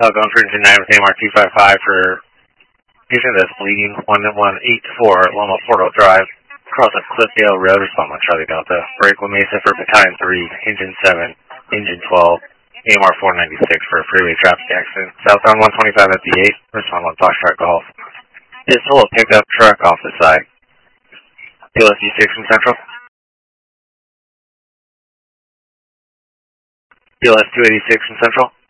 Going for engine 9 with AMR 255 for patient that's bleeding 1184 Loma Portal Drive. Across a Cliffdale Road, respond on Charlie Delta. Break La Mesa for Battalion 3, Engine 7, Engine 12, AMR 496 for a freeway traffic accident. Southbound 125 at the 8, respond on Foxtrot Golf. Pistol, a pickup truck off the side. PLSU 6 from Central. PLS 286 from Central.